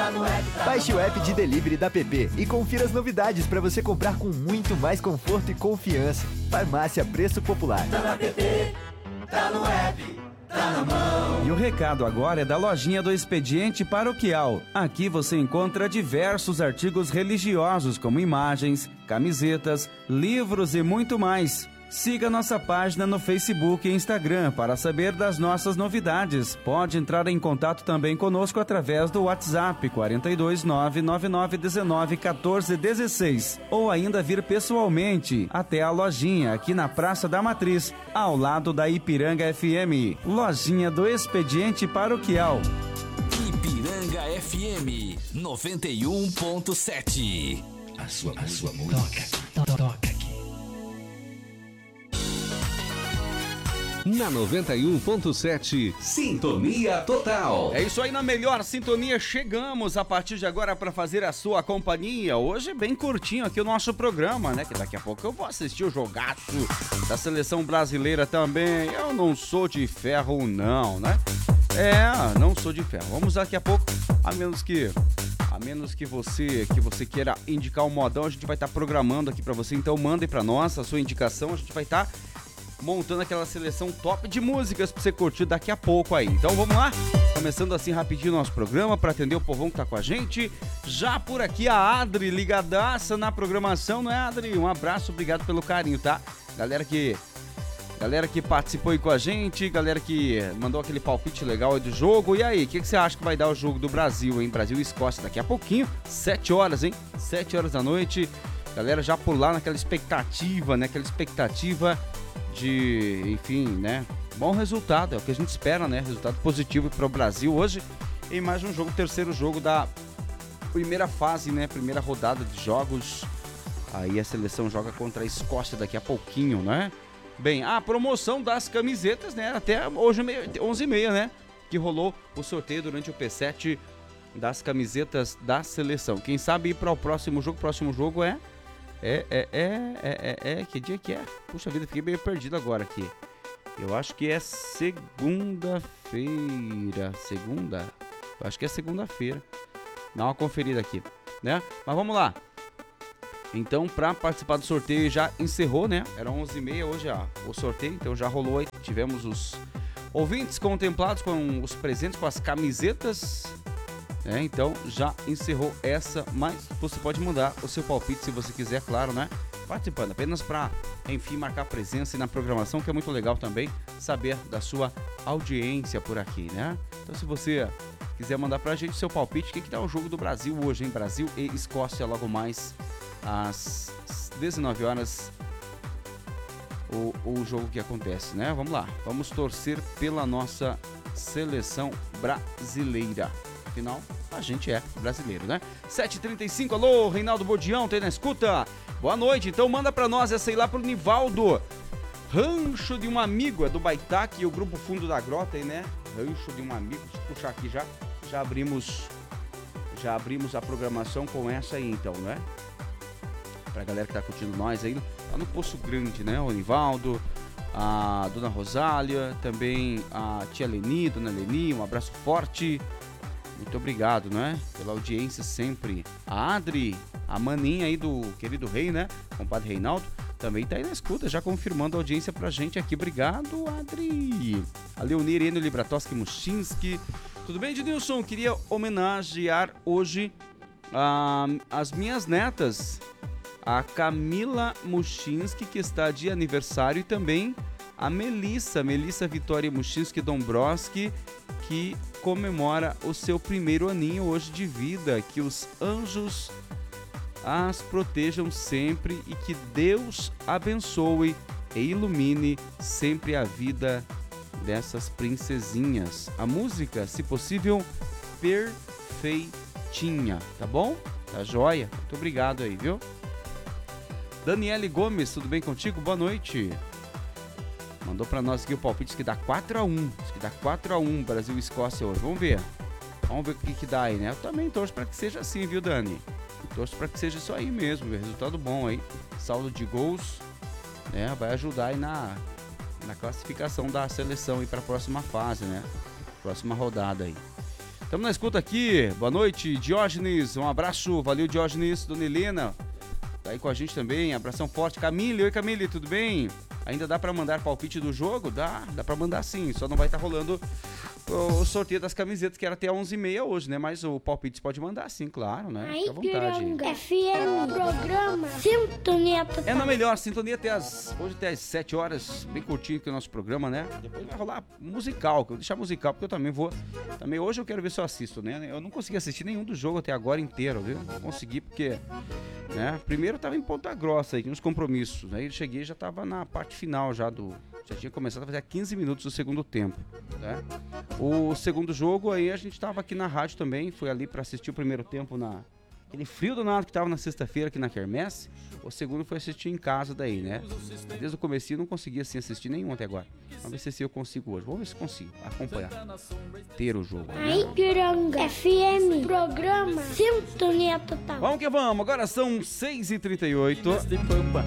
Baixe o app de delivery da PP e confira as novidades para você comprar com muito mais conforto e confiança. Farmácia Preço Popular. Tá na PP, tá no app, tá na mão. E o recado agora é da lojinha do Expediente Paroquial. Aqui você encontra diversos artigos religiosos como imagens, camisetas, livros e muito mais. Siga nossa página no Facebook e Instagram para saber das nossas novidades. Pode entrar em contato também conosco através do WhatsApp 42999191416 ou ainda vir pessoalmente até a lojinha aqui na Praça da Matriz, ao lado da Ipiranga FM. Lojinha do Expediente Paroquial. Ipiranga FM 91.7. A sua música toca aqui. Na 91.7, Sintonia Total. É isso aí, na melhor sintonia chegamos a partir de agora para fazer a sua companhia. Hoje bem curtinho aqui o nosso programa, né? Que daqui a pouco eu vou assistir o jogaço da seleção brasileira também. Eu não sou de ferro não, né? Não sou de ferro. Vamos daqui a pouco, a menos que você queira indicar um modão, a gente vai estar programando aqui para você. Então mandem para nós a sua indicação, a gente vai estar montando aquela seleção top de músicas pra você curtir daqui a pouco aí. Então vamos lá, começando assim rapidinho o nosso programa pra atender o povão que tá com a gente. Já por aqui a Adri, ligadaça na programação, não é, Adri? Um abraço, obrigado pelo carinho, tá? Galera que participou aí com a gente, galera que mandou aquele palpite legal aí do jogo. E aí, o que você acha que vai dar o jogo do Brasil, hein? Brasil e Escócia daqui a pouquinho, 7 horas, hein? 7 horas da noite. Galera já por lá naquela expectativa, né? Aquela expectativa de, enfim, né? Bom resultado, é o que a gente espera, né? Resultado positivo para o Brasil hoje em mais um jogo, terceiro jogo da primeira fase, né? Primeira rodada de jogos. Aí a seleção joga contra a Escócia daqui a pouquinho, né? Bem, a promoção das camisetas, né? Até hoje 11h30, né? Que rolou o sorteio durante o P7 das camisetas da seleção. Quem sabe ir para o próximo jogo? Próximo jogo que dia que é? Puxa vida, fiquei meio perdido agora aqui. Eu acho que é segunda-feira. Eu acho que é segunda-feira. Dá uma conferida aqui, né? Mas vamos lá. Então, para participar do sorteio já encerrou, né? Era 11h30 hoje o sorteio, então já rolou aí. Tivemos os ouvintes contemplados com os presentes, com as camisetas. Então já encerrou essa, mas você pode mandar o seu palpite se você quiser, claro, né? Participando, apenas para, enfim, marcar presença na programação, que é muito legal também saber da sua audiência por aqui, né? Então se você quiser mandar pra gente o seu palpite, o que dá o jogo do Brasil hoje, hein? Brasil e Escócia, logo mais às 19 horas, o jogo que acontece, né? Vamos lá, vamos torcer pela nossa seleção brasileira. Afinal, a gente é brasileiro, né? 7h35, alô, Reinaldo Bodião, tem na escuta? Boa noite, então manda pra nós essa aí lá pro Nivaldo. Rancho de um Amigo, é do Baitaque e o Grupo Fundo da Grota aí, né? Rancho de um Amigo, deixa eu puxar aqui já abrimos a programação com essa aí então, né? Pra galera que tá curtindo nós aí, lá no Poço Grande, né? O Nivaldo, a Dona Rosália, também a tia Leni, Dona Leni, um abraço forte. Muito obrigado, né? Pela audiência sempre. A Adri, a maninha aí do querido rei, né? Compadre Reinaldo, também tá aí na escuta, já confirmando a audiência pra gente aqui. Obrigado, Adri. A Leonir Eno Libratoski Mushinski. Tudo bem, Ednilson? Queria homenagear hoje as minhas netas. A Camila Mushinski, que está de aniversário, e também a Melissa Vitória Mushinski Dombrowski, que comemora o seu primeiro aninho hoje de vida. Que os anjos as protejam sempre e que Deus abençoe e ilumine sempre a vida dessas princesinhas. A música, se possível, perfeitinha, tá bom? Tá joia? Muito obrigado aí, viu? Daniele Gomes, tudo bem contigo? Boa noite. Mandou pra nós aqui o palpite que dá 4-1. Diz que dá 4-1 Brasil e Escócia hoje. Vamos ver o que dá aí, né? Eu também torço pra que seja assim, viu, Dani? Torço pra que seja isso aí mesmo. Resultado bom aí. Saldo de gols, né? Vai ajudar aí na classificação da seleção aí pra próxima fase, né? Próxima rodada aí. Estamos na escuta aqui. Boa noite, Diógenes. Um abraço. Valeu, Diógenes. Dona Helena tá aí com a gente também. Abração forte. Camille. Oi, Camille. Tudo bem? Ainda dá pra mandar palpite do jogo? Dá pra mandar sim. Só não vai estar rolando o sorteio das camisetas, que era até 11h30 hoje, né? Mas o palpite pode mandar sim, claro, né? Fica à vontade. FM, programa Sintonia Total. É na melhor, sintonia hoje até às 7 horas, bem curtinho que é o nosso programa, né? Depois vai rolar musical, que eu vou deixar musical, porque eu também vou. Também hoje eu quero ver se eu assisto, né? Eu não consegui assistir nenhum do jogo até agora inteiro, viu? Não consegui porque, né? Primeiro eu tava em Ponta Grossa aí, nos compromissos. Aí eu cheguei e já tava na parte final já tinha começado a fazer 15 minutos do segundo tempo, né? O segundo jogo aí a gente tava aqui na rádio também, foi ali pra assistir o primeiro tempo aquele frio danado que tava na sexta-feira aqui na Quermesse. O segundo foi assistir em casa daí, né? Desde o comecinho eu não consegui assim assistir nenhum até agora. Vamos ver se eu consigo hoje. Vamos ver se consigo acompanhar. Ter o jogo. Aí, Piranga FM, programa Sintonia Total. Vamos que vamos. Agora são 6h38.